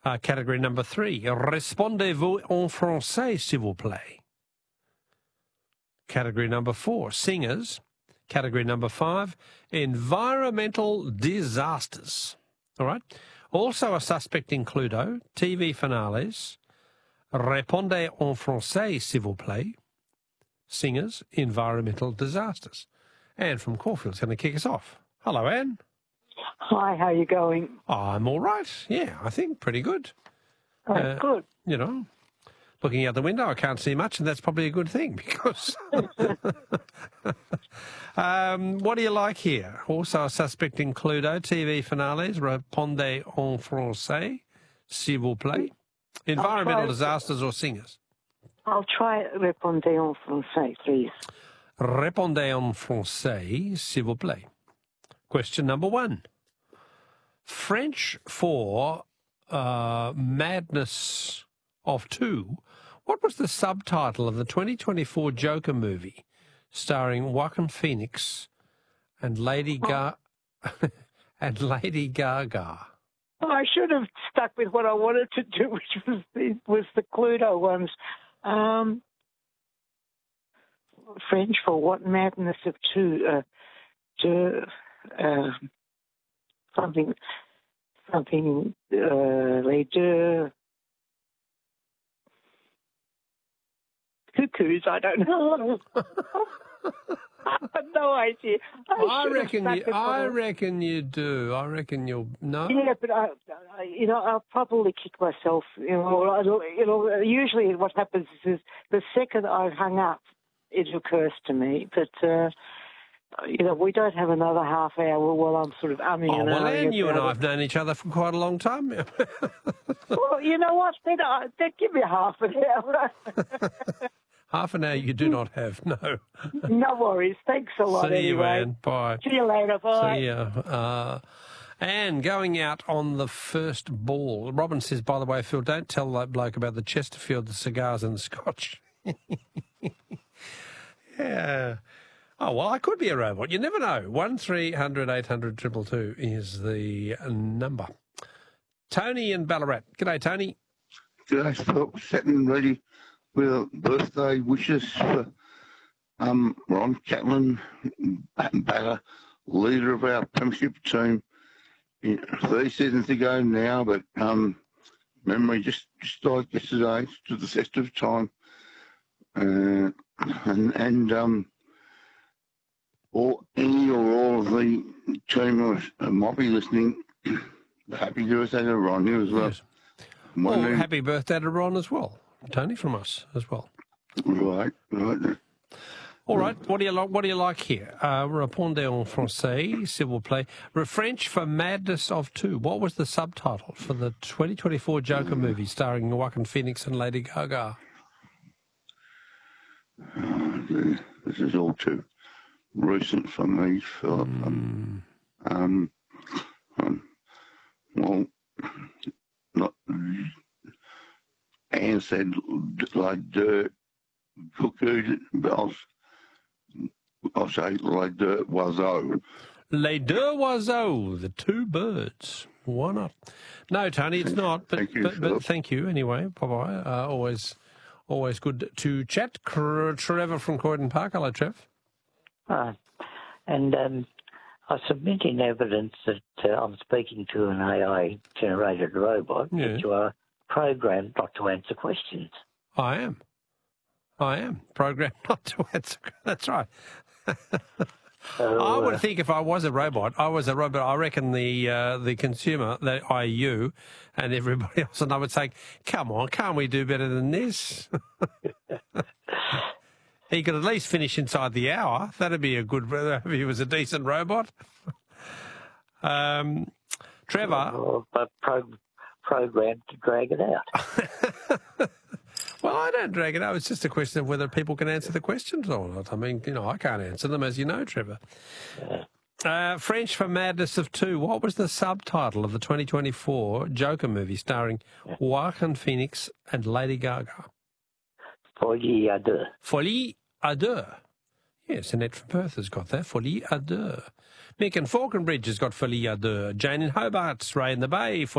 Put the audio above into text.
Category number 3, répondez-vous en français, s'il vous plaît. Category number 4, singers. Category number 5, environmental disasters. All right. Also a suspect in Cluedo, TV finales, répondez en français, s'il vous plaît, singers, environmental disasters. Anne from Caulfield's going to kick us off. Hello, Anne. Hi, how are you going? I'm all right. Yeah, I think pretty good. Oh, good. You know, looking out the window, I can't see much, and that's probably a good thing because... what do you like here? Also a suspect in Cluedo, TV finales, répondez en français, s'il vous plaît, environmental disasters or singers. I'll try répondez en français, please. Répondez en français, s'il vous plaît. Question number 1. French for Madness of Two. What was the subtitle of the 2024 Joker movie starring Joaquin Phoenix and Lady Gaga? Oh, I should have stuck with what I wanted to do, which was the Cluedo ones. French for what madness of two? Something. Les deux cuckoos. I don't know. I have no idea. I reckon you do. I reckon you'll know. Yeah, but I'll probably kick myself. Usually what happens is the second I've hung up, it occurs to me. But we don't have another half hour while I'm sort of umming and ahhing. Well, Anne, you and I have known each other for quite a long time. Well, you know what? Then give me half an hour. Half an hour you do not have, no. No worries. Thanks a lot. See you, anyway. Anne. Bye. See you later. Bye. See ya. Anne, going out on the first ball. Robin says, by the way, Phil, don't tell that bloke about the Chesterfield, the cigars and the scotch. Yeah. Oh, well, I could be a robot. You never know. 1300 800 222 is the number. Tony in Ballarat. G'day, Tony. G'day, Phil. Sitting ready with birthday wishes for Ron Catlin, batter, leader of our premiership team. 30 seasons ago now, but memory just like yesterday, to the test of time. Any or all of the team might be listening. Happy birthday to Ron here as well. Yes. Well, happy birthday to Ron as well. Tony from us as well. Right. All right. What do you like here? Répondez en français, s'il vous plaît. French for Madness of Two. What was the subtitle for the 2024 Joker movie starring Joaquin Phoenix and Lady Gaga? This is all too recent for me, Philip. Well, not. Anne said like dirt, cuckoo, but I'll say like dirt oiseau. Les deux oiseaux, the two birds. Why not? No, Tony, it's not. But thank you anyway. Bye-bye. Always good to chat. Trevor from Croydon Park. Hello, Trev. And I submit in evidence that I'm speaking to an AI-generated robot, but you are programmed not to answer questions. I am programmed not to answer. That's right. I would think if I was a robot, I reckon the consumer, i.e. and everybody else, and I would say, come on, can't we do better than this? He could at least finish inside the hour. That'd be a good, if he was a decent robot. Trevor. But programmed to drag it out. Well, I don't drag it out. It's just a question of whether people can answer the questions or not. I mean, I can't answer them, as you know, Trevor. Yeah. French for Madness of Two. What was the subtitle of the 2024 Joker movie starring Joaquin Phoenix and Lady Gaga? Folie à deux. Folie à deux. Yes, Annette from Perth has got that. Folie à deux. Mick in Falconbridge has got Folie à deux. Jane in Hobart's Ray in the Bay.